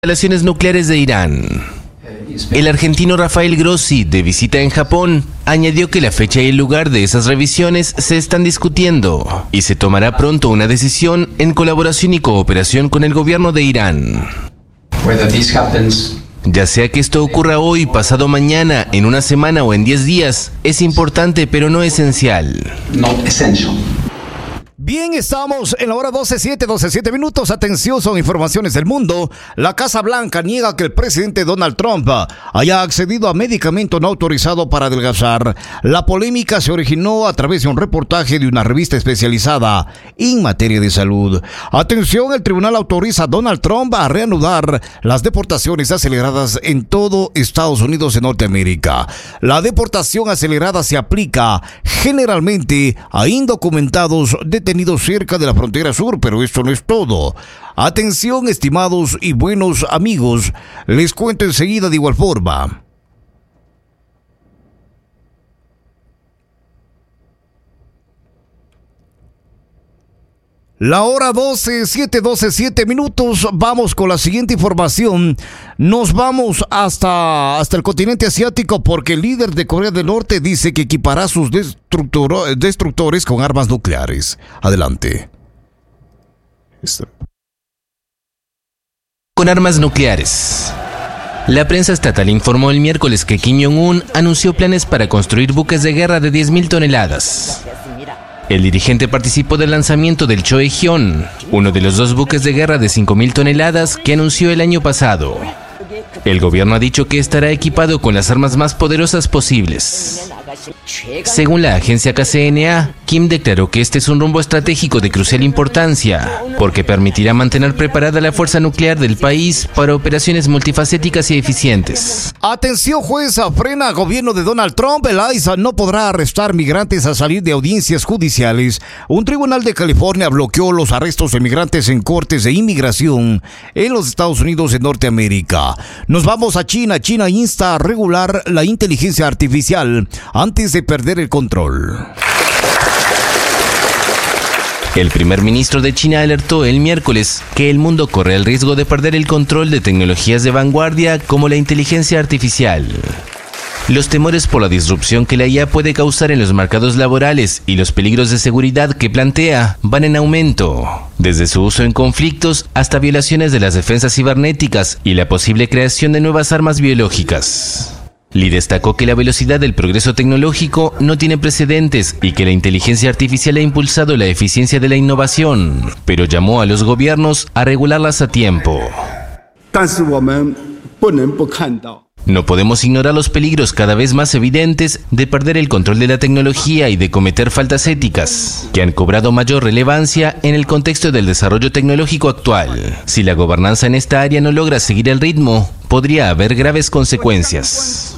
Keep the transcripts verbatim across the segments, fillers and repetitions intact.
Instalaciones nucleares de Irán. El argentino Rafael Grossi, de visita en Japón, añadió que la fecha y el lugar de esas revisiones se están discutiendo y se tomará pronto una decisión en colaboración y cooperación con el gobierno de Irán. Ya sea que esto ocurra hoy, pasado mañana, en una semana o en diez días, es importante pero no esencial. Not essential. Bien, estamos en la hora doce siete, doce siete minutos. Atención, son informaciones del mundo. La Casa Blanca niega que el presidente Donald Trump haya accedido a medicamento no autorizado para adelgazar. La polémica se originó a través de un reportaje de una revista especializada en materia de salud. Atención, el tribunal autoriza a Donald Trump a reanudar las deportaciones aceleradas en todo Estados Unidos de Norteamérica. La deportación acelerada se aplica generalmente a indocumentados detenidos cerca de la frontera sur, pero esto no es todo. Atención, estimados y buenos amigos, les cuento enseguida de igual forma. La hora doce, siete, doce, siete minutos. Vamos con la siguiente información. Nos vamos hasta, hasta el continente asiático porque el líder de Corea del Norte dice que equipará sus destructor, destructores con armas nucleares. Adelante. Con armas nucleares. La prensa estatal informó el miércoles que Kim Jong-un anunció planes para construir buques de guerra de diez mil toneladas. El dirigente participó del lanzamiento del Choe-Hyun, uno de los dos buques de guerra de cinco mil toneladas que anunció el año pasado. El gobierno ha dicho que estará equipado con las armas más poderosas posibles. Según la agencia K C N A, Kim declaró que este es un rumbo estratégico de crucial importancia, porque permitirá mantener preparada la fuerza nuclear del país para operaciones multifacéticas y eficientes. Atención, jueza, frena gobierno de Donald Trump. El I C E no podrá arrestar migrantes a salir de audiencias judiciales. Un tribunal de California bloqueó los arrestos de migrantes en cortes de inmigración en los Estados Unidos de Norteamérica. Nos vamos a China. China insta a regular la inteligencia artificial antes de perder el control. El primer ministro de China alertó el miércoles que el mundo corre el riesgo de perder el control de tecnologías de vanguardia como la inteligencia artificial. Los temores por la disrupción que la I A puede causar en los mercados laborales y los peligros de seguridad que plantea van en aumento, desde su uso en conflictos hasta violaciones de las defensas cibernéticas y la posible creación de nuevas armas biológicas. Li destacó que la velocidad del progreso tecnológico no tiene precedentes y que la inteligencia artificial ha impulsado la eficiencia de la innovación, pero llamó a los gobiernos a regularlas a tiempo. No podemos ignorar los peligros cada vez más evidentes de perder el control de la tecnología y de cometer faltas éticas, que han cobrado mayor relevancia en el contexto del desarrollo tecnológico actual. Si la gobernanza en esta área no logra seguir el ritmo, podría haber graves consecuencias.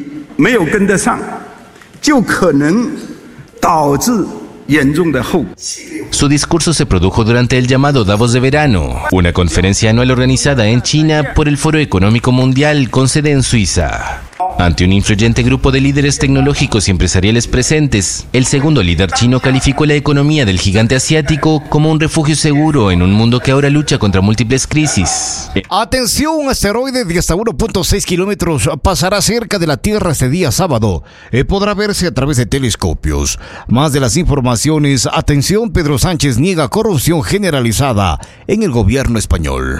Su discurso se produjo durante el llamado Davos de verano, una conferencia anual organizada en China por el Foro Económico Mundial con sede en Suiza. Ante un influyente grupo de líderes tecnológicos y empresariales presentes, el segundo líder chino calificó la economía del gigante asiático como un refugio seguro en un mundo que ahora lucha contra múltiples crisis. Atención, un asteroide de hasta uno punto seis kilómetros pasará cerca de la Tierra este día sábado. Eh, podrá verse a través de telescopios. Más de las informaciones. Atención, Pedro Sánchez niega corrupción generalizada en el gobierno español.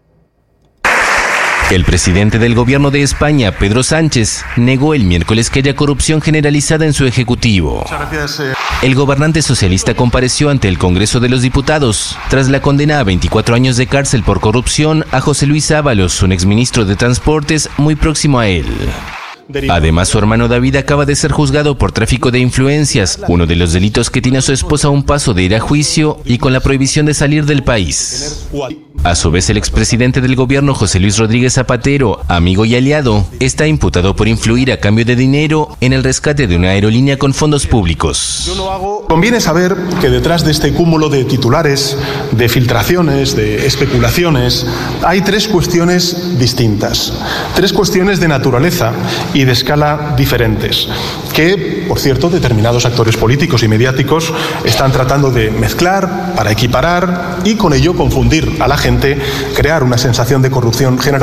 El presidente del gobierno de España, Pedro Sánchez, negó el miércoles que haya corrupción generalizada en su ejecutivo. El gobernante socialista compareció ante el Congreso de los Diputados tras la condena a veinticuatro años de cárcel por corrupción a José Luis Ábalos, un exministro de Transportes muy próximo a él. Además, su hermano David acaba de ser juzgado por tráfico de influencias, uno de los delitos que tiene a su esposa a un paso de ir a juicio y con la prohibición de salir del país. A su vez, el expresidente del gobierno, José Luis Rodríguez Zapatero, amigo y aliado, está imputado por influir a cambio de dinero en el rescate de una aerolínea con fondos públicos. Conviene saber que detrás de este cúmulo de titulares, de filtraciones, de especulaciones, hay tres cuestiones distintas, tres cuestiones de naturaleza y de escala diferentes, que, por cierto, determinados actores políticos y mediáticos están tratando de mezclar para equiparar y con ello confundir a la gente, crear una sensación de corrupción general.